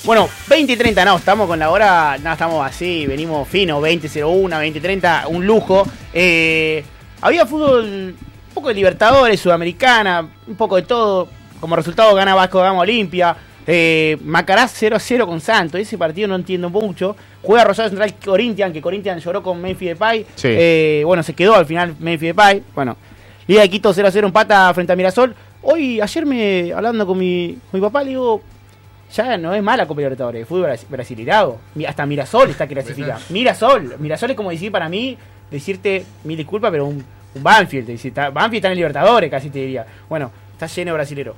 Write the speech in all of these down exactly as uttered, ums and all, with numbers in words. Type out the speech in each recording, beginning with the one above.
Bueno, veinte y treinta, no, estamos con la hora, no, estamos así, venimos fino, veinte cero uno, veinte treinta, un lujo. Eh, había fútbol, un poco de Libertadores, Sudamericana, un poco de todo. Como resultado gana Vasco da Gama Olimpia. Eh, Macará cero a cero con Santos, ese partido no entiendo mucho. Juega Rosario Central Corinthians, que Corinthians lloró con Memphis Depay. Sí. Eh, bueno, se quedó al final Memphis Depay. Bueno, Liga de Quito cero a cero empata frente a Mirasol. Hoy, ayer me, hablando con mi, con mi papá, le digo, ya no es mala Copa Libertadores, fútbol brasileirado. Hasta Mirasol está clasificado. Mirasol, Mirasol es como decir para mí, decirte, mil disculpas, pero un, un Banfield. Decir, está, Banfield está en el Libertadores, casi te diría. Bueno, está lleno de brasilero.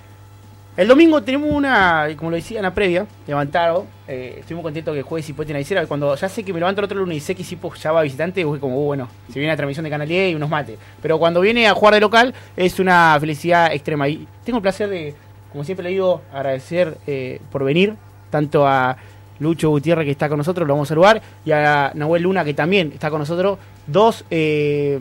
El domingo tenemos una, como lo decía en la previa, levantado. Eh, estoy muy contento que juegue Cipote en la visera. Cuando ya sé que me levanto el otro lunes y sé que Cipo ya va visitante, voy como, uh, bueno, se viene la transmisión de Canal diez y unos mates. Pero cuando viene a jugar de local, es una felicidad extrema. Y tengo el placer de, como siempre le digo, agradecer eh, por venir, tanto a Lucho Gutiérrez, que está con nosotros, lo vamos a saludar, y a Nahuel Luna, que también está con nosotros. Dos, eh,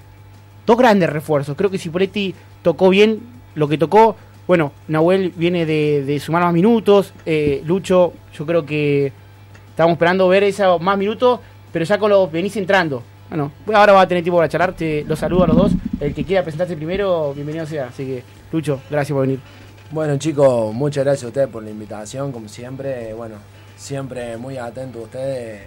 dos grandes refuerzos. Creo que Cipoletti tocó bien lo que tocó. Bueno, Nahuel viene de, de sumar más minutos. Eh, Lucho, yo creo que estamos esperando ver esos más minutos, pero ya con los venís entrando. Bueno, ahora va a tener tiempo para charlar. Te los saludo a los dos. El que quiera presentarse primero, bienvenido sea. Así que, Lucho, gracias por venir. Bueno, chicos, muchas gracias a ustedes por la invitación, como siempre. Bueno, siempre muy atentos a ustedes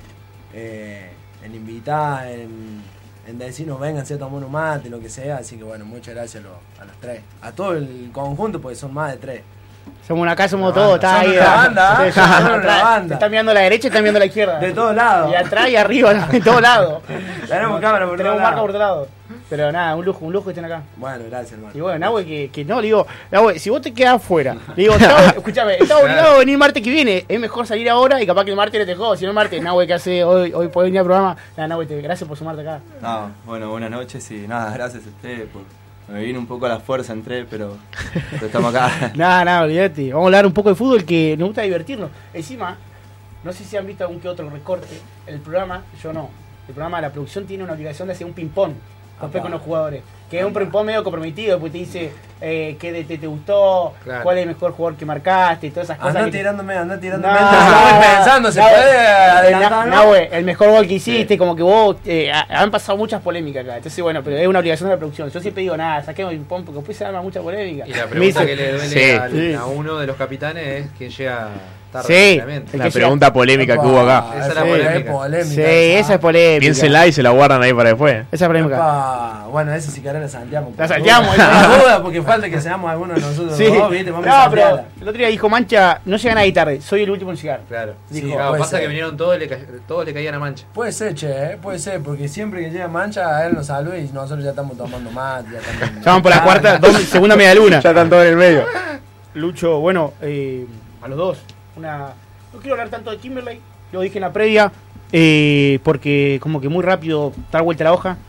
eh, en invitar, en... en decirnos vénganse a tomar un mate, lo que sea, así que bueno, muchas gracias a los, a los tres, a todo el conjunto, porque son más de tres. Somos una casa, somos todos, está ahí. Una banda, ¿eh? sí, son una banda. Te están mirando a la derecha y están mirando a la izquierda. De todos lados. Y atrás y arriba, de todos lados. Tenemos cámara por todos lados. Tenemos marca por todos lados. Pero nada, un lujo, un lujo que estén acá. Bueno, gracias, hermano. Y bueno, Nahue, que, que no, le digo, Nahue, si vos te quedás afuera, le digo, escúchame, estás obligado a venir el martes que viene, es mejor salir ahora y capaz que el martes le te jodo, si no el martes, Nahue, ¿qué hace hoy? Hoy puede venir al programa. Nada, Nahue, te, gracias por sumarte acá. No, bueno, buenas noches y nada, gracias a ustedes por... Me vino un poco a la fuerza, entré, pero, pero estamos acá. Nada, nada, olvídate. Vamos a hablar un poco de fútbol, que nos gusta divertirnos. Encima, no sé si han visto algún que otro recorte. El programa, yo no. El programa, la producción tiene una obligación de hacer un ping-pong después con los jugadores. Que es un ping-pong medio comprometido, porque te dice eh, qué D T te gustó, claro, cuál es el mejor jugador que marcaste, y todas esas cosas. Anda que tirándome, anda tirándome. No, Estoy pensando, ¿se no, puede adelantar? No, güey, el mejor gol que hiciste, sí, como que vos, eh, han pasado muchas polémicas acá. Entonces, bueno, pero es una obligación de la producción. Yo siempre digo, nada, saquemos el ping-pong, porque después se arma mucha polémica. Y la pregunta dice, que le duele sí, al, sí. a uno de los capitanes es que llega tarde. Sí, la pregunta llega... polémica Opa, que hubo acá. Esa es sí, la polémica. polémica. Sí, esa es polémica. Piénsela y se la guardan ahí para después. Esa es polémica. Opa, bueno, eso si querés la salteamos. La salteamos. No duda, porque falta que seamos algunos de nosotros sí. dos, ¿viste? Vamos no, a pero el otro día dijo Mancha, no llegan ahí tarde, soy el último en llegar. Claro. Dijo, sí, claro, pasa ser. que vinieron todos, le ca... todos le caían a Mancha. Puede ser, che, ¿eh? Puede ser, porque siempre que llega Mancha, a él nos saluda y nosotros ya estamos tomando mate. Ya, estamos... ya van por la cuarta, dos, segunda media luna. Ya están todos en el medio. Lucho, bueno, eh, a los dos, una... No quiero hablar tanto de Kimberley, lo dije en la previa, eh, porque como que muy rápido dar vuelta a la hoja.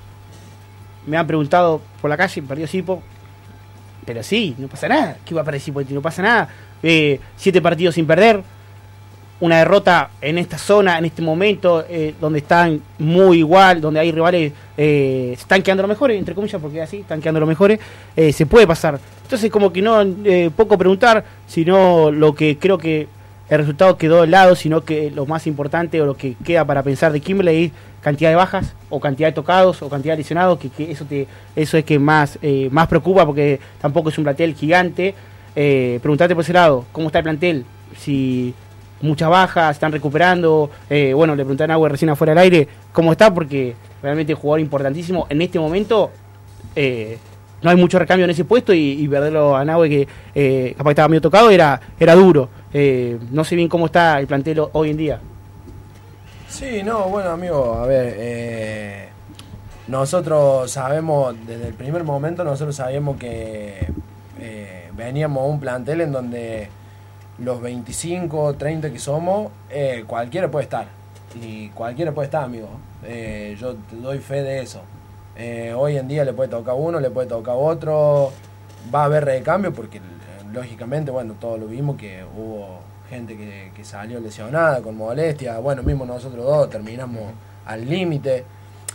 Me han preguntado por la calle, perdió Cipo. Pero sí, no pasa nada. ¿Qué va a perder Cipo? No pasa nada. Eh, siete partidos sin perder. Una derrota en esta zona, en este momento, eh, donde están muy igual, donde hay rivales, eh, se están quedando los mejores, entre comillas, porque es así, están quedando los mejores, eh, se puede pasar. Entonces, como que no, eh, poco preguntar, sino lo que creo que el resultado quedó al lado, sino que lo más importante o lo que queda para pensar de Kimberley es cantidad de bajas o cantidad de tocados o cantidad de lesionados, que, que eso te eso es que más eh, más preocupa, porque tampoco es un plantel gigante. Eh, preguntarte por ese lado, ¿cómo está el plantel? Si muchas bajas, están recuperando, eh, bueno, le pregunté a Nahue recién afuera del aire, ¿cómo está? Porque realmente es un jugador importantísimo en este momento. eh, No hay mucho recambio en ese puesto y, y perderlo a Nahue, que eh, capaz que estaba medio tocado, era, era duro. Eh, no sé bien cómo está el plantel hoy en día. Sí, no, bueno, amigo, a ver, eh, nosotros sabemos, desde el primer momento, nosotros sabíamos que eh, veníamos a un plantel en donde los veinticinco, treinta que somos, eh, cualquiera puede estar. Y cualquiera puede estar, amigo. Eh, yo te doy fe de eso. Eh, hoy en día le puede tocar uno, le puede tocar otro, va a haber recambio porque lógicamente, bueno, todos lo vimos que hubo gente que, que salió lesionada con molestia, bueno, mismo nosotros dos terminamos al límite.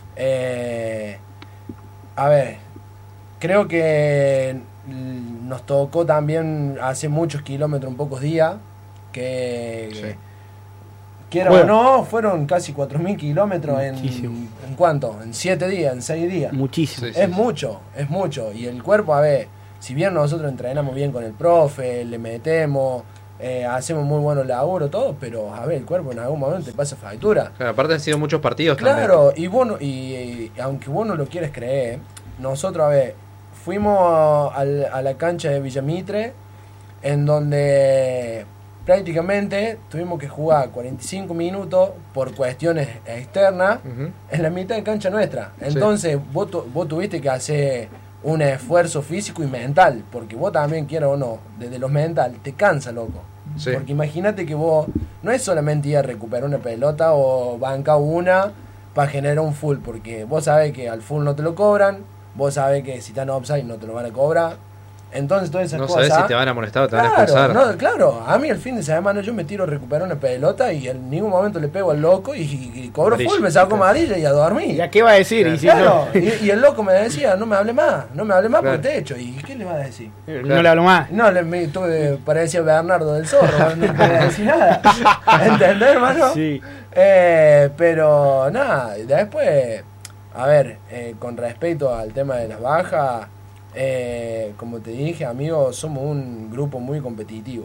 Eh, a ver, creo que nos tocó también hacer muchos kilómetros en pocos días, que, Sí. que quiera Bueno. o no, fueron casi cuatro mil kilómetros en, Muchísimo. ¿en cuánto? En siete días, en seis días. Muchísimo. Sí, sí. Es mucho, es mucho. Y el cuerpo, a ver, si bien nosotros entrenamos bien con el profe, le metemos, eh, hacemos muy buenos laburos, todo, pero a ver, el cuerpo en algún momento te pasa factura. Claro, aparte han sido muchos partidos también. Claro, y vos no- y, y aunque vos no lo quieres creer, nosotros, a ver, fuimos al- a la cancha de Villamitre, en donde prácticamente tuvimos que jugar cuarenta y cinco minutos por cuestiones externas Ujú. en la mitad de cancha nuestra. Entonces, vos, tu- vos tuviste que hacer un esfuerzo físico y mental, porque vos también, quieras o no, desde lo mental, te cansa, loco. Sí. Porque imagínate que vos no es solamente ir a recuperar una pelota o banca una para generar un full, porque vos sabés que al full no te lo cobran, vos sabés que si están offside no te lo van a cobrar. Entonces, todas esas No cosas. sabes si te van a molestar o te van a Claro, expulsar. no, claro, a mí el fin de semana yo me tiro a recuperar una pelota y en ningún momento le pego al loco y, y- y cobro Amarilla. full, me saco amarilla y a dormir. ¿Ya qué va a decir? Y si Claro, no, y, y el loco me decía, no me hable más, no me hable más Claro. porque te echo. ¿Y qué le va a decir? no le hablo más. No, le me tuve, parecía Bernardo del Zorro, no podía decir nada. ¿Entendés, hermano? Sí. Eh, pero nada, después, a ver, eh, con respecto al tema de las bajas, eh, como te dije, amigo, somos un grupo muy competitivo.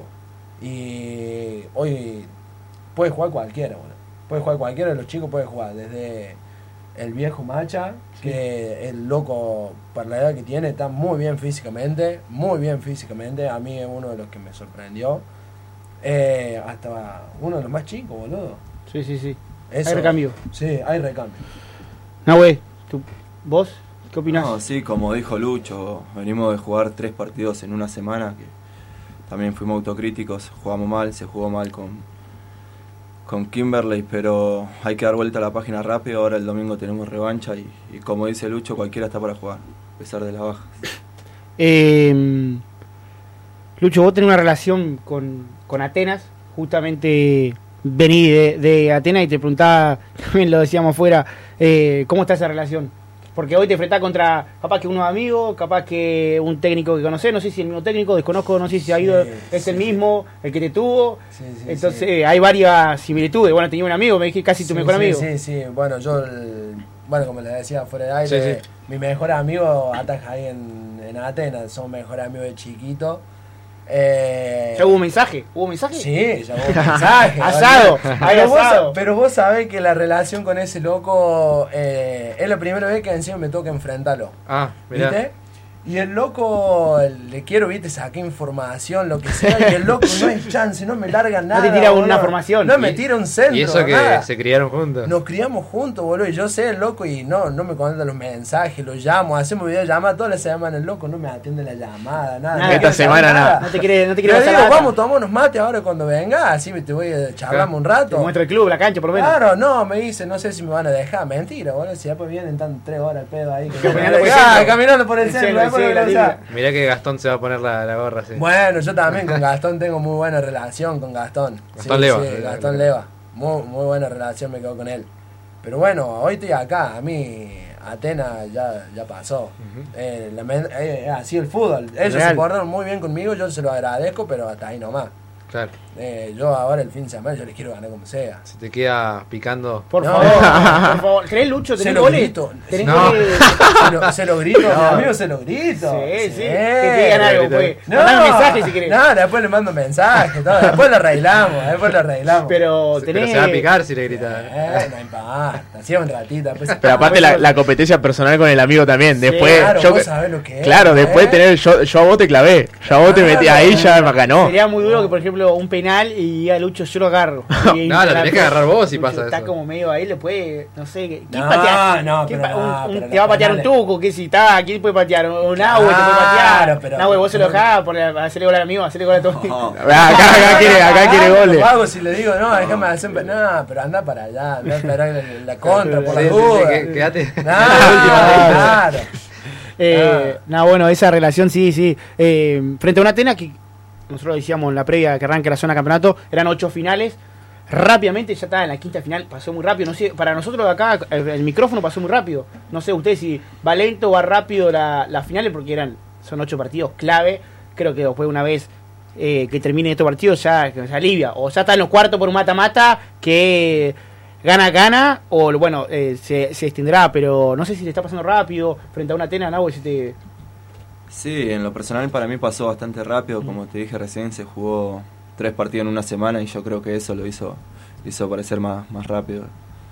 Y hoy puede jugar cualquiera, bueno. Puede jugar cualquiera de los chicos, puede jugar. Desde el viejo Macha, que el loco, para la edad que tiene, está muy bien físicamente, muy bien físicamente. A mí es uno de los que me sorprendió. Eh, hasta uno de los más chicos, boludo. Sí, sí, sí. Eso- Hay recambio. Sí, hay recambio. No, güey. ¿tú- ¿Vos qué opinás? No, sí, como dijo Lucho, venimos de jugar tres partidos en una semana, que también fuimos autocríticos, jugamos mal, se jugó mal con, con Kimberley, pero hay que dar vuelta a la página rápido, ahora el domingo tenemos revancha y, y como dice Lucho, cualquiera está para jugar, a pesar de la baja. Eh, Lucho, vos tenés una relación con, con Atenas, justamente vení de, de Atenas y te preguntaba, también lo decíamos fuera, eh, ¿cómo está esa relación? Porque hoy te enfrentás contra, capaz que unos amigos, capaz que un técnico que conocés, no sé si el mismo técnico, desconozco, no sé si ha ido, Sí, es el sí. mismo, el que te tuvo, Sí, sí, entonces sí. eh, hay varias similitudes. Bueno, tenía un amigo, me dije casi tu Sí, mejor sí, amigo. Sí, sí, bueno, yo, el- bueno, como les decía fuera de aire, Sí, sí. mi mejor amigo ataja ahí en, en Atenas, son mejores amigos de chiquito. Eh, ¿Ya hubo mensaje? ¿Hubo mensaje? Sí, ya hubo mensaje. Asado, boludo. hay pero, vos, asado. sa- pero vos sabés que la relación con ese loco eh, es la primera vez que encima me toca enfrentarlo. Ah, mirá. ¿Viste? Y el loco, le quiero, viste, saqué información, lo que sea, y el loco no hay chance, no me larga nada. te tira una boludo. formación. No me Y- tira un centro, Y eso que nada. se criaron juntos. Nos criamos juntos, boludo, y yo sé el loco y no, no me contesta los mensajes, lo llamo, hacemos videollamadas toda la semana, el loco no me atiende la llamada, nada. Nada. no Esta quiere saber semana nada. No te quiere, no te quiere Le pasar digo, nada. vamos, tomamos unos mates ahora cuando venga, así te voy a charlamos un Te rato. muestra el club, la cancha, por lo menos. Claro, no, me dice, no sé si me van a dejar. Mentira, boludo, si después vienen tan tres horas al pedo ahí. Que Caminando por el Ah, centro. caminando por el El centro. centro, después sí, me la lo liga. saca. Mirá que Gastón se va a poner la, la gorra así. Bueno, yo también con Gastón tengo muy buena relación con Gastón. Gastón Leva. Sí, Gastón Leva. Muy, muy buena relación me quedo con él. Pero bueno, hoy estoy acá. A mí, Atenas ya, ya pasó. Eh, lamen- eh, así el fútbol. Ellos Real. se portaron muy bien conmigo, yo se lo agradezco, pero hasta ahí nomás. Claro. Eh, yo ahora el fin de semana yo les quiero ganar como sea. Si te queda picando. Por No. favor, por favor. ¿Querés, Lucho? Se ¿Tenés lo goles? grito. ¿Tenés No. goles? Se lo, se lo grito, mi amigo, se lo grito. Sí, sí. Que te digan algo, pues. No, Mandame mensaje si querés. No, después le mando mensaje, todo. Después lo arreglamos, después lo arreglamos. Pero Pero tenés... se va a picar si le gritas. Eh, no importa, hacía un ratito. Después Pero aparte la, la competencia personal con el amigo también. Después, claro, yo, vos sabés lo que es, claro, después ¿eh? tener yo, yo a vos te clavé. Yo a vos te Claro. metí, ahí ya me ganó. Sería muy duro que, por ejemplo, un penal y a Lucho yo lo agarro. Y No, lo tenés que agarrar vos si Lucho pasa está eso. como medio ahí, le puede, no sé, ¿quién No, patea? no, ¿Quién pero pa- no, un- un- pero te va a los patear un penales- tuco, ¿qué si está? ¿Quién puede patear? Un agua te puede Claro, patear. pero- No, güey, vos se lo dejás por hacerle gol al amigo, hacerle gol a todo. No, Acá, acá quiere, acá quiere Ah, goles. lo hago si le digo, no, déjame hacer. un pe- No, pero anda para allá, anda a esperar la, la contra por la Sí, sí, sí, duda. que- quédate. No, claro. Eh, no, bueno, esa relación sí, sí. Eh, frente a una Atenas que nosotros decíamos en la previa que arranque la zona de campeonato, eran ocho finales. Rápidamente ya estaba en la quinta final, pasó muy rápido. No sé, para nosotros acá el, el micrófono pasó muy rápido. No sé ustedes si va lento o va rápido la, las finales, porque eran son ocho partidos clave. Creo que después una vez eh, que termine estos partidos ya que se alivia. O ya está en los cuartos por un mata-mata que gana, gana, o bueno, eh, se, se extenderá, pero no sé si le está pasando rápido frente a una Atenas, ¿no? Si te... Sí, en lo personal para mí pasó bastante rápido, como te dije recién, se jugó tres partidos en una semana y yo creo que eso lo hizo, hizo parecer más, más rápido.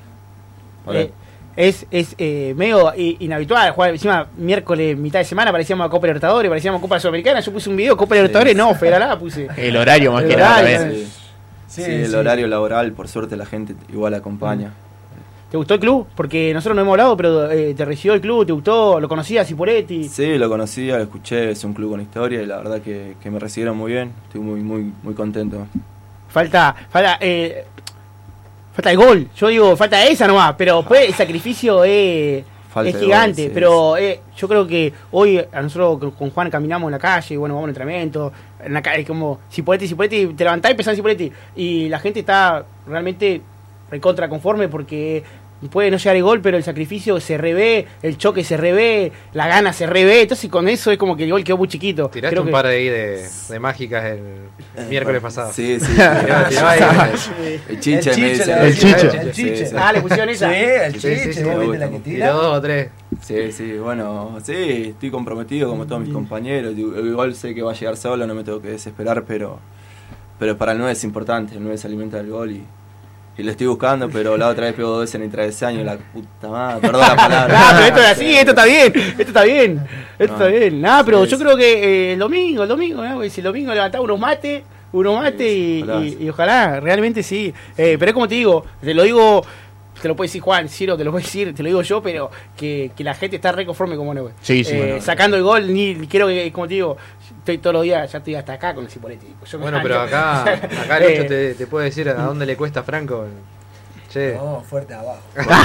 Eh, es es eh, medio inhabitual jugar encima miércoles, mitad de semana, parecíamos a Copa Libertadores, parecíamos a Copa Sudamericana. Yo puse un video, Copa Libertadores, sí. No, Federal puse. El horario más el que horario, nada. Sí, sí, sí, el sí. horario laboral, por suerte la gente igual acompaña. ¿Te gustó el club? Porque nosotros no hemos hablado, pero eh, te recibió el club, ¿te gustó? ¿Lo conocías, Cipoletti? Sí, lo conocía, lo escuché, es un club con historia y la verdad que, que me recibieron muy bien, estoy muy muy muy contento. Falta, falta, eh, falta el gol, yo digo, falta esa nomás, pero pues, el sacrificio eh, es gigante, gol, sí, pero eh, yo creo que hoy a nosotros con Juan caminamos en la calle, bueno, vamos al entrenamiento, en la calle, como Cipoletti, Cipoletti, te levantás y pensás en Cipoletti, y la gente está realmente recontra conforme porque puede no llegar el gol, pero el sacrificio se revé, el choque se revé, la gana se revé, entonces con eso es como que el gol quedó muy chiquito. Tiraste Creo un que... par de ahí de, de mágicas el, el miércoles pasado. Sí, sí. Tirá, tirá ahí. El chiche, El me chiche, dice. el chiche. El chiche. Sí, Ah, le pusieron esa. Sí, el Sí, chiche, sí, sí, vos me viste la gusta. que Tiró tira. dos o tres. Sí, sí, bueno, sí, estoy comprometido como todos mis compañeros. El gol sé que va a llegar solo, no me tengo que desesperar, pero pero para el nueve es importante, el nueve se alimenta del gol y, y lo estoy buscando, pero la otra vez pegó dos en el travesaño, la puta madre, perdón la palabra. Ah, pero esto es así, esto está bien, esto está bien, esto No, está bien. Nada, pero sí, yo sí. creo que eh, el domingo, el domingo, ¿no? Si el domingo levantaba unos mates, unos mates y, ojalá, y, sí. y ojalá, realmente sí. Eh, pero es como te digo, te lo digo, te lo puede decir Juan, Ciro, te lo puede decir, te lo digo yo, pero que, que la gente está re conforme como no, güey. Sí, sí, Eh, bueno. sacando el gol, ni creo que, como te digo, estoy todos los días, ya estoy hasta acá con el Cipoletti. Yo me Bueno, baño. pero acá, acá Eh, Lucho te, te puede decir a dónde le cuesta a Franco. Che, No, fuerte abajo.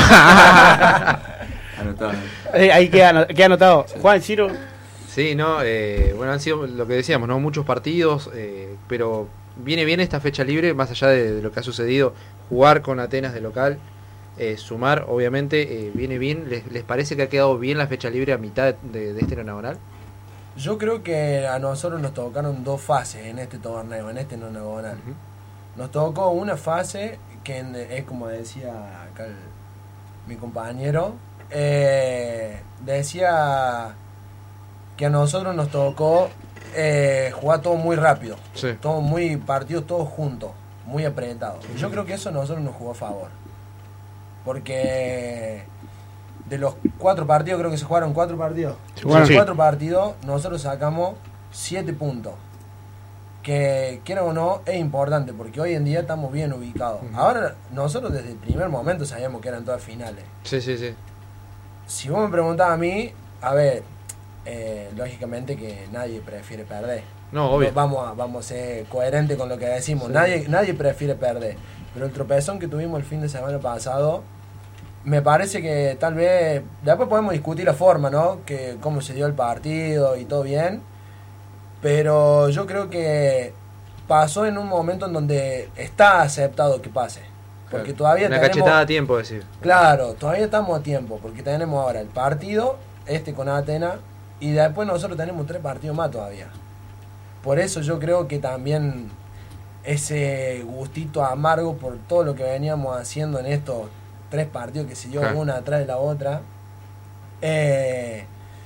Anotado. eh, ahí queda, queda anotado. Juan, Ciro. sí, no, eh, bueno, han sido lo que decíamos, ¿no? Muchos partidos, eh, pero viene bien esta fecha libre, más allá de, de lo que ha sucedido, jugar con Atenas de local, eh, sumar, obviamente, eh, viene bien. ¿Les, ¿Les parece que ha quedado bien la fecha libre a mitad de, de este nonagonal? Yo creo que a nosotros nos tocaron dos fases en este torneo, en este nonagonal. Ujú. Nos tocó una fase que en- es como decía acá el- mi compañero, eh, decía que a nosotros nos tocó eh, jugar todo muy rápido, Sí. todo muy partidos todos juntos, muy apretados. Y yo creo que eso a nosotros nos jugó a favor, porque de los cuatro partidos, creo que se jugaron cuatro partidos, Se de jugaron, los sí. cuatro partidos nosotros sacamos siete puntos. Que quiera o no es importante porque hoy en día estamos bien ubicados. Ujú. Ahora nosotros desde el primer momento sabíamos que eran todas finales. Sí, sí, sí. Si vos me preguntás a mí, a ver, eh, lógicamente que nadie prefiere perder. No, obvio. No, vamos a, vamos a ser coherentes con lo que decimos. Sí. Nadie, nadie prefiere perder. Pero el tropezón que tuvimos el fin de semana pasado, me parece que tal vez, después podemos discutir la forma, ¿no? Que cómo se dio el partido y todo bien. Pero yo creo que pasó en un momento en donde está aceptado que pase. Porque Claro. todavía Una tenemos... cachetada a tiempo, decir. Claro, todavía estamos a tiempo, porque tenemos ahora el partido, este con Atenas, y después nosotros tenemos tres partidos más todavía. Por eso yo creo que también ese gustito amargo por todo lo que veníamos haciendo en estos tres partidos que se dio Claro. una atrás de la otra, eh,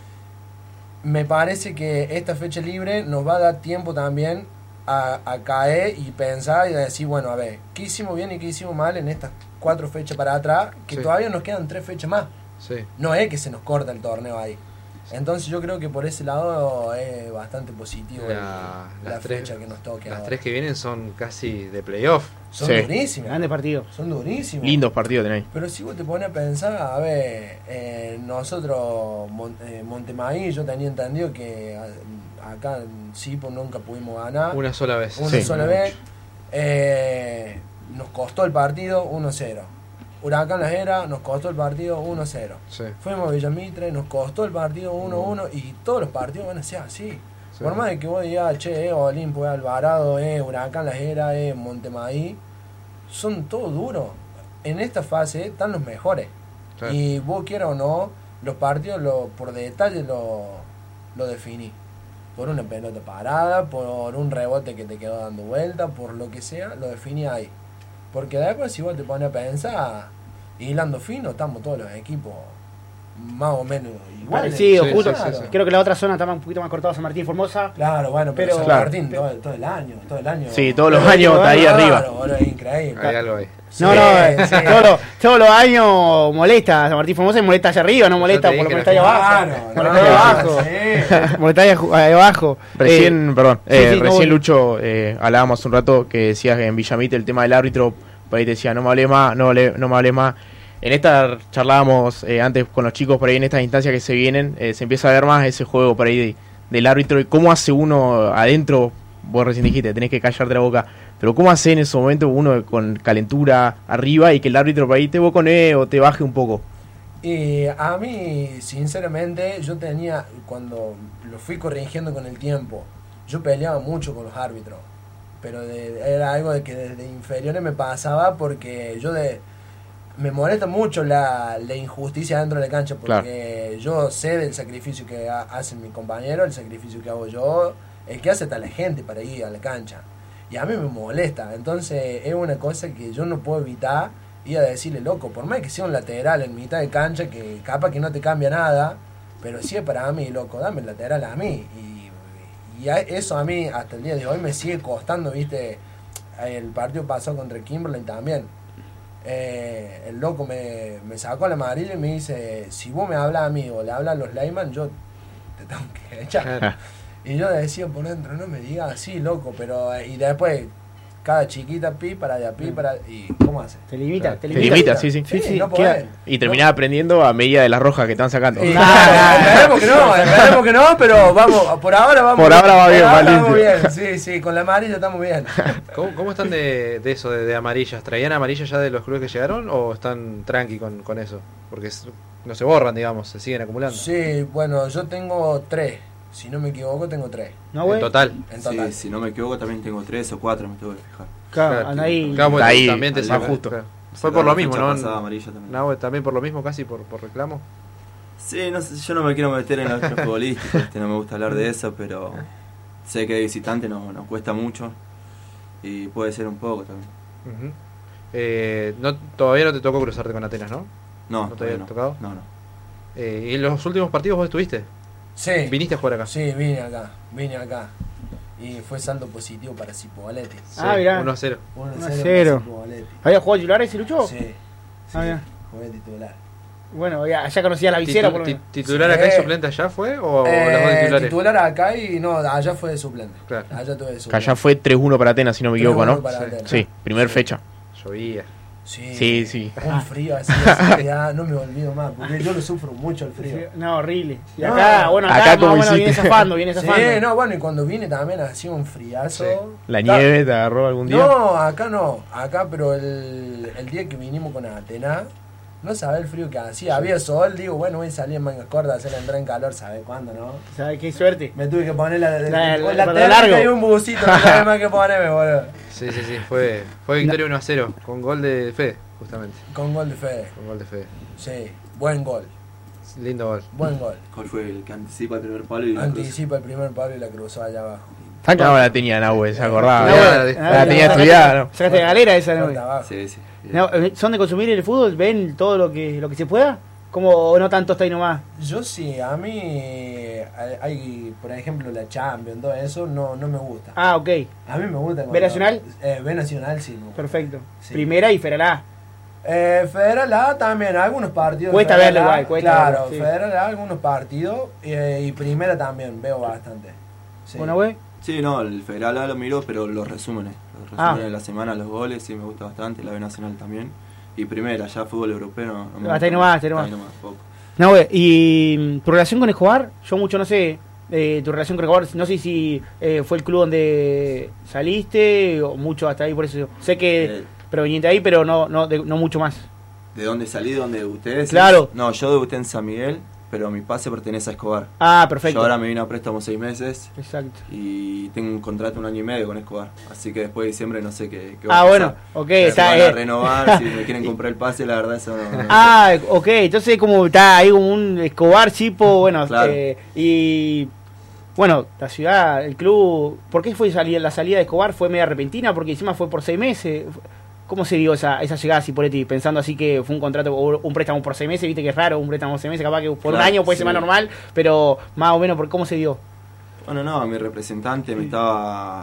me parece que esta fecha libre nos va a dar tiempo también a, a caer y pensar y decir, bueno, a ver, ¿qué hicimos bien y qué hicimos mal en estas cuatro fechas para atrás? Que Sí. todavía nos quedan tres fechas más. Sí. No es que se nos corta el torneo ahí. Entonces yo creo que por ese lado es bastante positivo La- el- la las tres- fecha que nos toque Las ahora. tres que vienen son casi de playoff. Son Sí. durísimas. Grande partido. Son durísimas. Lindos partidos tenéis. Pero si vos te pones a pensar, a ver, eh, nosotros, Mon- eh, Montemaí, yo tenía entendido que a- acá en Sipo nunca pudimos ganar. Una sola vez. Una Sí. sola vez. Eh, nos costó el partido uno cero. Huracán Las Heras nos costó el partido uno cero. Sí. Fuimos a Villamitre, nos costó el partido uno uno y todos los partidos van a ser así. Sí. Por más de que vos digas, che, eh, Olimpo, eh, Alvarado, eh, Huracán Las Heras, eh, Montemaí, son todos duros. En esta fase están los mejores. Claro. Y vos quieras o no, los partidos lo, por detalle lo, lo definís. por una pelota parada, por un rebote que te quedó dando vuelta, por lo que sea, lo define ahí. Porque después si vos te pones a pensar, hilando fino, estamos todos los equipos más o menos iguales. Parecido, Sí, justo. sí, sí, sí. Creo que la otra zona está un poquito más cortada, San Martín, Formosa. Claro, bueno, pero, Pero- San Claro. Martín todo, todo el año, todo el año. Sí, todos los Pero años bueno, está ahí Claro, arriba. boludo, es increíble. Hay algo ahí. Sí, No, no, eh, sí. todos, los, todos los años molesta. San Martín Formosa y molesta allá arriba, no molesta te por lo dije menos está ahí que abajo. Claro, Molesta no, ahí abajo. sí. Molesta ahí aj- ahí abajo. Recién, Eh, perdón, sí, eh, sí, no, recién bueno. Lucho, eh, hablábamos un rato que decías que en Villamite el tema del árbitro, por ahí te decía, no me hablé más, no, hable- no me hablé más. En esta charlábamos eh, antes con los chicos por ahí en estas instancias que se vienen, eh, se empieza a ver más ese juego por ahí de- del árbitro y cómo hace uno adentro, vos recién dijiste, tenés que callarte la boca, pero cómo hace en ese momento uno con calentura arriba y que el árbitro por ahí te boconee o te baje un poco. Y a mí, sinceramente, yo tenía, cuando lo fui corrigiendo con el tiempo, yo peleaba mucho con los árbitros, pero de- era algo de que desde inferiores me pasaba porque yo de me molesta mucho la, la injusticia dentro de la cancha porque yo sé del sacrificio que ha- hacen mis compañeros, el sacrificio que hago yo, el que hace tal la gente para ir a la cancha. Y a mí me molesta, entonces es una cosa que yo no puedo evitar ir a decirle, loco, por más que sea un lateral en mitad de cancha, que capaz que no te cambia nada, pero si es para mí, loco, dame el lateral a mí. Y, y a- eso a mí hasta el día de hoy me sigue costando, viste, el partido pasó contra Kimberley también. Eh, el loco me, me sacó la amarilla y me dice, si vos me hablas a mí o le hablas a los Leyman, yo te tengo que echar. Y yo decía por dentro, no me digas así, loco, pero eh, y después cada chiquita pi para allá, pi para y ¿cómo hace? Te limita, te Te limita. limita, sí, sí. Sí, sí, no queda- podés. Y terminás aprendiendo a medida de las rojas que están sacando. Y, claro, esperemos que no, esperemos que no, pero vamos, por ahora vamos Por ahora va bien, va ahora vamos limpio. bien, sí, sí, con la amarilla estamos bien. ¿Cómo, cómo están de, de eso, de, de amarillas? ¿Traían amarillas ya de los clubes que llegaron o están tranqui con, con eso? Porque es- no se borran, digamos, se siguen acumulando. Sí, bueno, yo tengo tres, si no me equivoco tengo tres, No, En güey. total. en Sí, total. si no me equivoco también tengo tres o cuatro, me tengo que fijar. Claro, anda ahí. Claro, porque Ahí, también te más saca- justo. claro. Fue por lo mismo, La ¿no? fecha pasada amarilla también. No, también por lo mismo, casi por, por reclamo. Sí, no sé, yo no me quiero meter en la cuestión futbolística, ¿viste? No me gusta hablar de eso, pero sé que de visitante nos, nos cuesta mucho y puede ser un poco también. Ujú. Eh, no, todavía no te tocó cruzarte con Atenas, ¿no? No, ¿No te todavía había tocado? No, no. Eh, ¿Y en los últimos partidos vos estuviste? Sí, ¿Viniste a jugar acá? sí, vine acá, vine acá. Y fue saldo positivo para Cipolletti. Ah, mirá. uno a cero. uno uno a cero. ¿Había jugado titular ese Lucho? Sí, sí, Ah, bien. jugué titular. Bueno, ya, ya conocía la visera Titu- por lo ti- menos. ¿Titular Sí. acá y suplente allá fue o Eh, las dos titulares? titular acá y no, allá fue de suplente. Claro. Allá tuve de Que suplente. allá fue tres uno para Atenas, si no me equivoco, tres uno ¿no? para Sí. Atenas. Sí, primer fecha. Llovía. Sí, Sí, sí. un frío así, así, ya no me olvido más, porque yo lo sufro mucho el frío. No, horrible. Y No. acá, bueno, acá, Acá más como o menos viene hiciste. zafando, viene Sí, zafando. no, bueno, y cuando vine también hacía un friazo. Sí. ¿La Ta- nieve te agarró algún día? No, acá no, acá, pero el, el día que vinimos con Atenas, no sabía el frío que hacía. Había sol, digo, bueno, voy a salir en mangas cortas, hacer entrar en calor, ¿sabes cuándo, no? ¿Sabes qué suerte? Me tuve que poner la, la, La- la, la- la la térmica largo. y un busito, no sabía más que ponerme, boludo. Sí, sí, sí. Fue, fue victoria uno a cero con gol de Fede, justamente. Con gol de Fede, Con gol de Fede. sí, buen gol, Lindo gol. buen gol. ¿Cuál fue el que anticipa el primer palo y la cruz? Anticipa el primer palo y la cruzó allá abajo. No, la tenía Nahue, se acordaba. No, la, bueno, la tenía estudiada, ¿no? Sacaste de galera esa, ¿no? Fuerte abajo. Sí, sí. bien. No, eh, ¿Son de consumir el fútbol? ¿Ven todo lo que lo que se pueda? ¿Cómo o no tanto está ahí nomás? Yo sí, a mí hay, hay, por ejemplo, la Champions, todo eso, no, no me gusta. Ah, ok, A mí me gusta. ¿B Nacional? Eh, B Nacional sí. Me gusta. perfecto. Sí. Primera y Federal A. Eh, Federal A también, algunos partidos. Cuesta Federal verlo A, igual, cuesta Claro, verlo, sí. Federal A, algunos partidos. eh, y Primera también, veo bastante. Sí. Bueno, güey. Sí, no, el Federal A lo miro, pero los resúmenes. Los Ah. resúmenes de la semana, los goles, sí me gusta bastante. La B Nacional también. Y primera, ya fútbol europeo no, no me Hasta ahí gusta nomás, mucho. hasta ahí nomás. Hasta ahí nomás, poco. No, güey. ¿Y mm, tu relación con Escobar? Yo mucho no sé. Eh, tu relación con Escobar, no sé si eh, fue el club donde saliste o mucho hasta ahí, por eso sé que Eh, proveniente ahí, pero no no de- no mucho más. ¿De dónde salí? ¿De dónde ustedes? Claro. No, yo debuté en San Miguel, pero mi pase pertenece a Escobar. Ah, perfecto. Yo ahora me vine a préstamo seis meses Exacto. y tengo un contrato un año y medio con Escobar. Así que después de diciembre no sé qué, qué va Ah, a pasar. bueno, ok, Si está, van a eh. renovar, si me quieren comprar el pase, la verdad eso no, no Ah, ok, entonces como está ahí como un Escobar, Chipo, bueno, Claro. eh, y bueno, la ciudad, el club, ¿por qué fue salida, la salida de Escobar? ¿Fue media repentina? Porque encima fue por seis meses. ¿Cómo se dio esa, esa llegada a Cipoletti? Pensando así que fue un contrato o un préstamo por seis meses, viste que es raro, un préstamo por seis meses, capaz que por Claro, un año puede sí. ser más normal, pero más o menos, ¿por cómo se dio? Bueno, no, mi representante me estaba...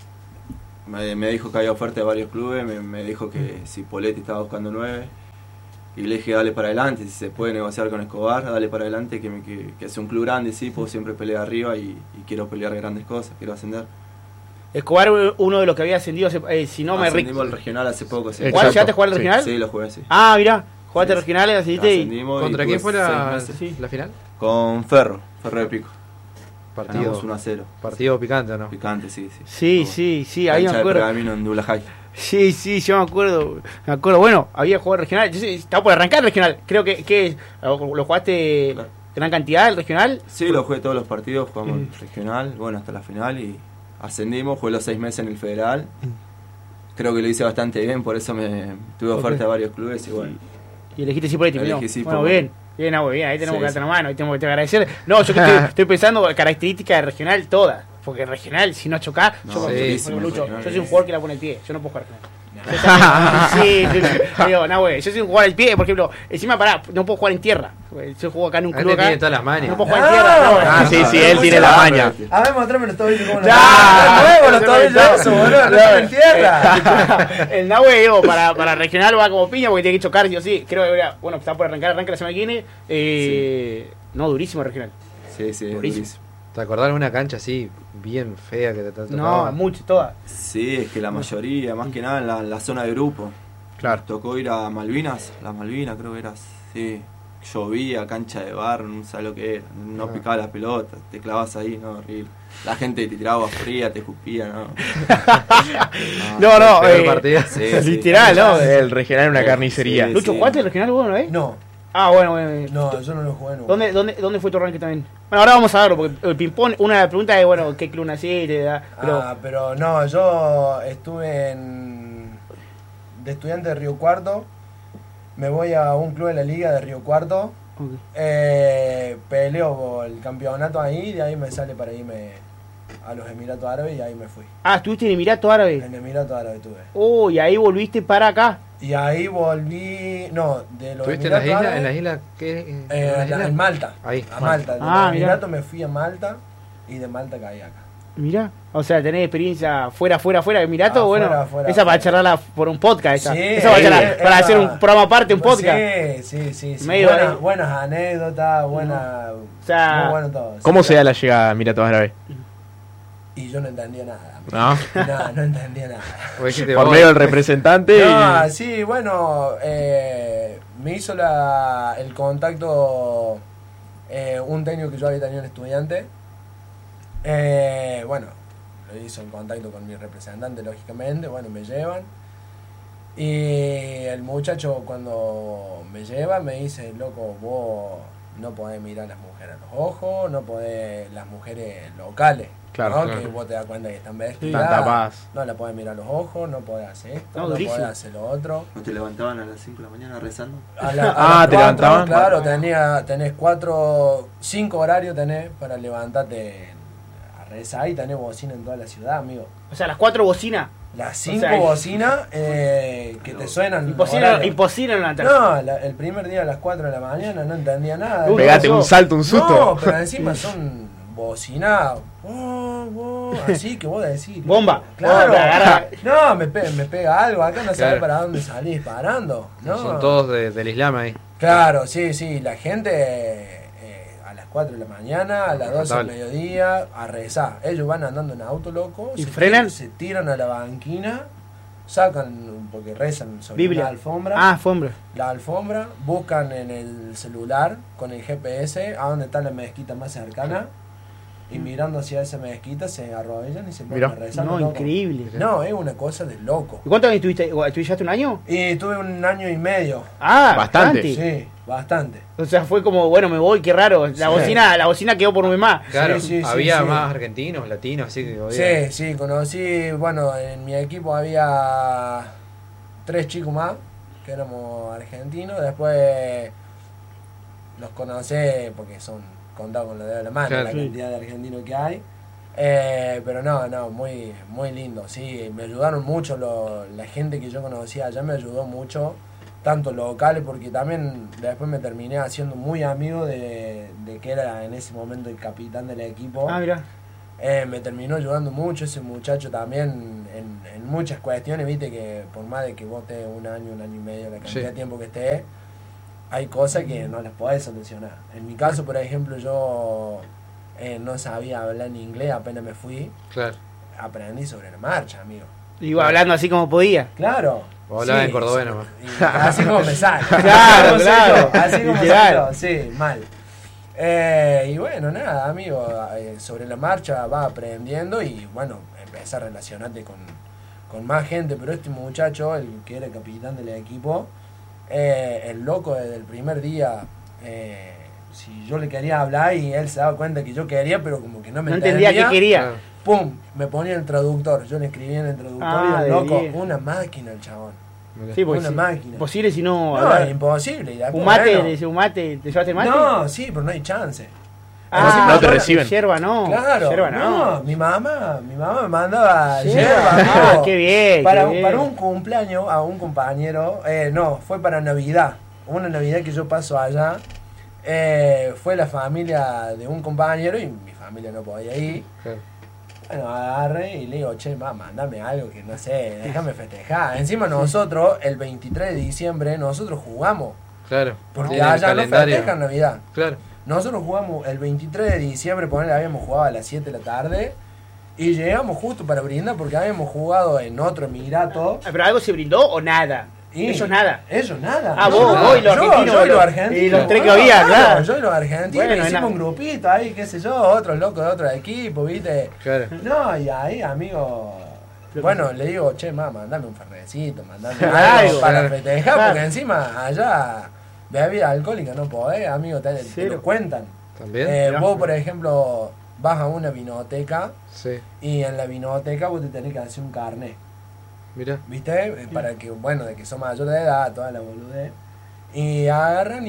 Me, me dijo que había oferta de varios clubes, me, me dijo que si Poletti estaba buscando nueve. Y le dije, dale para adelante, si se puede negociar con Escobar, dale para adelante, que, me, que, que es un club grande, sí, puedo siempre pelear arriba y, y quiero pelear grandes cosas, quiero ascender. Escobar, uno de los que había ascendido, hace- eh, si no me... Ascendimos al regional hace poco. Sí. ¿Cuál? ¿Llegaste a jugar al Sí. regional? Sí, lo jugué, sí. Ah, mirá, jugaste Sí, regionales, ascendiste y... Ascendimos y ¿Contra tuve quién fue la, seis meses. Sí. la final? Con Ferro, Ferro de Pico. Partido, Ganamos uno a cero. partido picante, ¿o no? Picante, sí, sí. Sí, Vamos. sí, sí, ahí me Cancha de acuerdo. Pergamino en Dula High. Sí, sí, yo me acuerdo, me acuerdo. Bueno, había jugado regional, yo sé, estaba por arrancar el regional. Creo que, que lo jugaste Claro. gran cantidad el regional. Sí, lo jugué todos los partidos, jugamos el regional, bueno, hasta la final y ascendimos, jugué los seis meses en el federal. Creo que lo hice bastante bien, por eso me tuve Ok. oferta de varios clubes y bueno. Y elegiste Cipoletti, Elegí ¿no? Cipo. Bueno, bien, bien, ah, bien, ahí tenemos Sí, que darte sí. la mano, ahí tenemos que te agradecer. No, yo que estoy, estoy pensando características de regional todas. Porque el regional, si no chocás, No, yo, sí, por durísimo ejemplo, el Lucho, regional. yo soy un jugador que la pone el pie, yo no puedo jugar regional. Sí, sí, sí. Digo, no, güey, yo soy un jugador al pie, por ejemplo, encima pará, no puedo jugar en tierra. Yo juego acá en un Ahí club te acá. tiene todas las mañas. No puedo jugar en tierra, no, Ah, güey. sí, sí, él tiene la maña. A ver, mostrame los tobillos como Ya, nuevos los tobillos, eso, boludo, no están en tierra. El Nahue, digo, para, para regional va como piña porque tiene que chocar, sí o sí. Creo que, era- bueno, está por arrancar, arranca la semana que viene. Eh, No, durísimo el regional. Sí, sí, es Durísimo. durísimo. ¿Te acordás de una cancha así, bien fea que te tocaba? No, mucho, todas. Sí, es que la mayoría, más que nada en la, en la zona de grupo. Claro. Nos tocó ir a Malvinas, las Malvinas creo que era, sí. Llovía, cancha de bar, no sabes lo que era. No Ah. picaba la pelota, te clavas ahí, no, horrible. La gente te tiraba agua fría, te escupía, no. No, no, peor eh, partido. Sí, sí. literal, ¿no? El regional es una carnicería. Sí. Lucho, ¿jugaste el regional vos, no eh? No, Ah, bueno, bueno. no, yo no lo jugué nunca. ¿Dónde, dónde, ¿Dónde fue tu arranque también? Bueno, ahora vamos a verlo, porque el ping-pong, una de las preguntas es, bueno, ¿qué club naciste? Da? Pero, Ah, pero no, yo estuve en, de estudiante de Río Cuarto, me voy a un club de la liga de Río Cuarto, ok. eh, peleo el campeonato ahí, de ahí me sale para irme a los Emiratos Árabes y ahí me fui. Ah, estuviste en Emirato Árabe. En Emiratos Árabes estuve. Oh, y ahí volviste para acá. Y ahí volví, no, de los ¿Estuviste en las Emiratos islas? Árabes, ¿En las islas qué? eh, ¿En las en, la- islas? en Malta, Ahí, a Malta. Malta. De Ah, los mirá. Emiratos me fui a Malta y de Malta caí acá. Mirá, o sea, tenés experiencia fuera, fuera, fuera de Emirato, Ah, bueno, fuera, fuera, esa para fuera. charlarla por un podcast, esa. Sí, esa para, sí, charlar- esa- para hacer un programa aparte, un podcast. Sí, sí, sí. sí. Medio Buenas, ahí. buenas anécdotas, buenas. O sea, muy bueno todo. ¿Cómo sí, se da la llegada a Emiratos Árabes? Y yo no entendía nada. ¿No? No, no entendía nada. Vos dijiste, Por vos- medio del representante. No, y- sí, bueno, eh, me hizo la, el contacto eh, un técnico que yo había tenido en estudiante. Eh, bueno, lo hizo en contacto con mi representante, lógicamente. Bueno, me llevan. Y el muchacho cuando me lleva me dice, loco, vos no podés mirar a las mujeres a los ojos, no podés, las mujeres locales, Claro, ¿no? claro. Que vos te das cuenta que están Están vestidas, tapadas. no la podés mirar a los ojos, no podés hacer esto, No, no, durísimo. podés hacer lo otro. ¿No te levantaban a las cinco de la mañana rezando? A la- a Ah, las ¿te cuatro, levantaban? Claro, tenía, tenés cuatro, cinco horarios tenés para levantarte a rezar y tenés bocina en toda la ciudad, amigo. o sea, las cuatro bocinas, Las cinco sea, bocinas eh, que te suenan. imposible, horarios. imposible en la No, la- el primer día a las cuatro de la mañana no entendía nada. Uy, Pegate pasó? un salto, un susto. No, pero encima son bocinas, oh, oh, así que vos decís. Bomba. Claro. Oh, te agarra- No, me, pe- me pega algo, acá no sabés Claro. para dónde salir disparando. No. Son todos de- del Islam ahí. Claro, sí, sí, la gente eh, a las cuatro de la mañana, a las doce del Notable. mediodía, a rezar. Ellos van andando en auto, loco. ¿Y se frenan? tiran- Se tiran a la banquina, sacan, porque rezan sobre Biblia. la alfombra. Ah, fue hombre. La alfombra, buscan en el celular con el G P S a dónde está la mezquita más cercana y mirando hacia esa mezquita se arrodillan y se ponen Mirá. a rezar. No, loco. increíble. No, es una cosa de loco. ¿Y cuántos años estuviste? ¿Estuviste un año? Y tuve un año y medio. Ah, Bastante. Sí, bastante. O sea, fue como, bueno, me voy, qué raro. La Sí. bocina, la bocina quedó por un mes más. Claro, sí, sí, había sí. más argentinos, latinos, así que había- Sí, sí, conocí, bueno, en mi equipo había tres chicos más, que éramos argentinos, después los conocí porque son contado con la dedo de la mano, Claro, la sí. cantidad de argentinos que hay. Eh, pero no, no, muy, muy lindo, sí, me ayudaron mucho, lo, la gente que yo conocía allá me ayudó mucho, tanto locales, porque también después me terminé haciendo muy amigo de, de que era en ese momento el capitán del equipo. Ah, mira. Eh, me terminó ayudando mucho ese muchacho también en, en muchas cuestiones, viste que por más de que vos estés un año, un año y medio, la cantidad Sí. de tiempo que estés, hay cosas que no las podés solucionar. En mi caso, por ejemplo, yo eh, no sabía hablar en inglés, apenas me fui, Claro. aprendí sobre la marcha, amigo. Iba hablando así como podía. Claro. Vos hablabas Sí, en cordobés sí, nomás. y así como me sale. Claro, Así como soy claro. yo, Así como soy Literal. yo, sí, mal. Eh, y bueno, nada, amigo, eh, sobre la marcha va aprendiendo y bueno, empezar a relacionarte con, con más gente, pero este muchacho, el que era el capitán del equipo, eh, el loco desde el primer día, eh, si yo le quería hablar y él se daba cuenta que yo quería, pero como que no me No entendía qué quería. Claro. pum, me ponía el traductor, yo le escribía en el traductor Ah, y el de loco, diez. una máquina el chabón. Mirá. Sí, porque Una sí, máquina. imposible si no. No, hablar. es imposible. Y después, un mate, bueno, le dice un mate, ¿te llevaste el mate? no, sí, pero no hay chance. Ah, no te reciben. Yerba no. Claro, Yerba no. no, mi mamá, mi mamá me mandaba Yerba, yerba, ah, amigo. qué bien, Para, qué bien. para un cumpleaños a un compañero, eh, no, fue para Navidad, una Navidad que yo paso allá, eh, fue la familia de un compañero y mi familia no podía ir. Claro. Bueno, agarré y le digo, che, mamá, mandame algo que no sé, déjame festejar. Encima nosotros, el veintitrés de diciembre, nosotros jugamos, Claro. porque Tiene el allá no calendario. festejan Navidad. Claro. Nosotros jugamos el veintitrés de diciembre, ponele, habíamos jugado a las siete de la tarde y llegamos justo para brindar porque habíamos jugado en otro Emirato. Ah, ¿pero algo se brindó o nada? Y Ellos nada. Ellos nada. Ah, No, vos, no, vos y los yo, argentinos, yo y los los- argentinos. y los tres que bueno, había, claro. Yo y los argentinos. Bueno, hicimos era- un grupito ahí, qué sé yo, otros locos de otro equipo, ¿viste? Claro. No, y ahí, amigo. Bueno, le digo, che, mamá, mandame un ferrecito, mandame Algo, algo para claro. festejar, Claro. porque encima allá bebida alcohólica no podés, amigo, te, te Cero. lo cuentan. También. Eh, Mirá. vos, por ejemplo, vas a una vinoteca Sí. y en la vinoteca vos te tenés que hacer un carnet, Mirá. ¿viste? Eh, Para que, bueno, de que sos mayor de edad, toda la boludez. Y agarran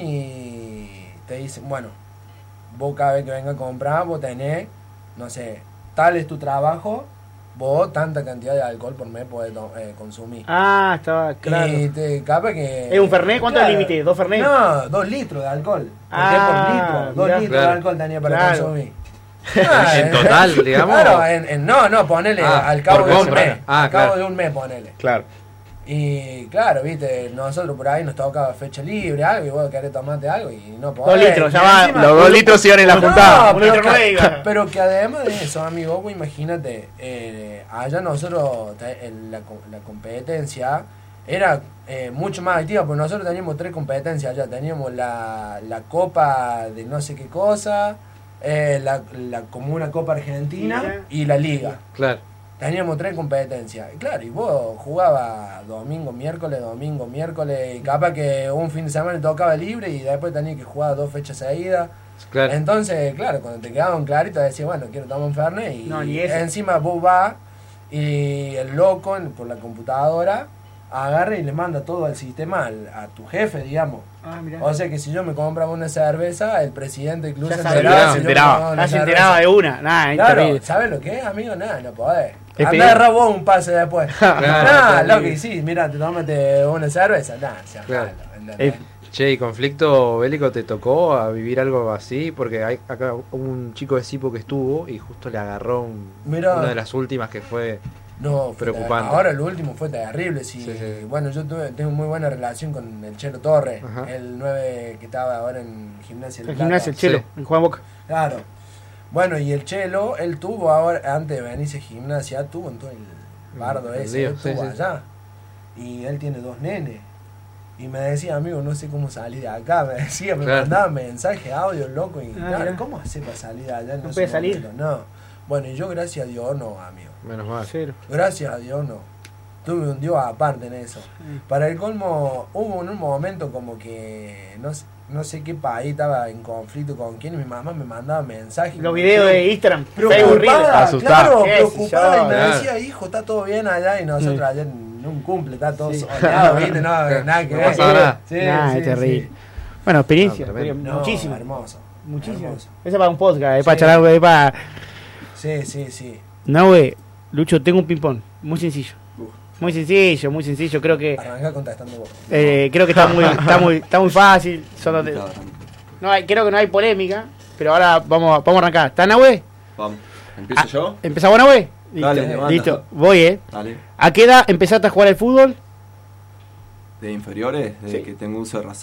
y te dicen, bueno, vos cada vez que venga a comprar, vos tenés, no sé, tal es tu trabajo, vos tanta cantidad de alcohol por mes podés to- eh, consumir. Ah, estaba claro. Y te capaz que... ¿Es un Fernet? ¿Cuánto es el límite? ¿Dos Fernet? No, dos litros de alcohol. Porque Ah, es por litro. Dos mirá. litros Claro. de alcohol tenía para Claro. consumir. En total, digamos. Claro, en, en- no, no, ponele Ah, al cabo por de un compra. mes. Ah, al cabo claro. de un mes, ponele. Claro. Y claro, viste, nosotros por ahí nos tocaba fecha libre, algo, y vos querés tomarte algo y no podés. Dos litros, ya Y va, encima- Los dos litros iban en la No, juntada. Un pero, litro que, nueve, iba. pero que además de eso, amigo, vos imagínate, eh, allá nosotros, te- en la, co- la competencia era eh, mucho más activa, porque nosotros teníamos tres competencias allá, teníamos la, la copa de no sé qué cosa, eh, la, la, como una copa argentina Liga. y la liga. Claro. Teníamos tres competencias. Y claro, y vos jugabas domingo, miércoles, domingo, miércoles, y capaz que un fin de semana te tocaba libre y después tenías que jugar dos fechas seguidas. Claro. Entonces, claro, cuando te quedaban claritos decías, bueno, quiero tomar un Fernet y No, ni eso. encima vos vas y el loco en- por la computadora agarra y le manda todo al sistema al- a tu jefe, digamos. Ah, mirá. O sea que si yo me compraba una cerveza, el presidente del club Ya se sabía. enteraba. Se si yo me enteraba. tomaba una Ah, se cerveza. enteraba de una. Nah, es Claro, terrible. ¿sabes lo que es, amigo? Nada, no podés. Es Andá pedir. a agarrar vos un pase después. Claro, Nah, claro. lo que sí, mira, te tómate una cerveza. Nah, se Claro. ¿entendés? Eh, Che, ¿y conflicto bélico te tocó a vivir algo así? Porque hay acá un chico de Sipo que estuvo y justo le agarró un- Mirá. una de las últimas que fue... No, fue Preocupante. ter- ahora lo último fue terrible. Sí. Sí, sí. Bueno, yo tuve, tengo muy buena relación con el Chelo Torres, Ajá. el nueve que estaba ahora en Gimnasia del El Plata. gimnasio, el chelo, Sí. el Juan Boca. Claro. Bueno, y el Chelo, él tuvo ahora, antes de venirse a Gimnasia, tuvo en todo el bardo El ese, lío, él sí, tuvo sí. allá. Y él tiene dos nenes. Y me decía, amigo, no sé cómo salir de acá. Me decía, me Claro. mandaba mensajes, audio, loco. Y Ah, claro, mirá. ¿cómo hacer para salir de allá? en No ese puede salir. momento? No. Bueno, y yo, gracias a Dios, no, amigo. Menos mal. Cero. Gracias a Dios, no. Tuve un Dios aparte en eso. Para el colmo, hubo en un momento como que no, sé- no sé qué país estaba en conflicto con quién. Y mi mamá me mandaba mensajes. Los videos de Instagram. Facebook Preocupada, Reel. Asustada. claro, Qué sé preocupada. yo, Y me claro. decía, hijo, está todo bien allá. Y nosotros Sí. allá en un cumple, está todo Sí. soleado, ¿viste? No, nada que No ver. pasaba nada. Sí, Nah, sí, es terrible. sí. Bueno, experiencia, No, tremendo. No, muchísimas. hermoso. Muchísimo. Hermoso. Esa es para un podcast, es Sí. para charlar, es para... Sí, sí, sí. No, güey. Lucho, tengo un ping-pong. Muy sencillo. Uf. Muy sencillo, muy sencillo. Creo que Arranca contestando vos. eh, creo que está muy, está muy, está muy fácil. Son donde- Complicado también. no hay, creo que no hay polémica. Pero ahora vamos, a- vamos a arrancar. ¿Está Nahue? Vamos. ¿Empiezo Ah, yo? ¿Empezamos, Nahue? Dale, Listo, levanta. listo. Voy, eh. Dale. ¿A qué edad empezaste a jugar al fútbol? De inferiores, desde Sí. que tengo uso de razón.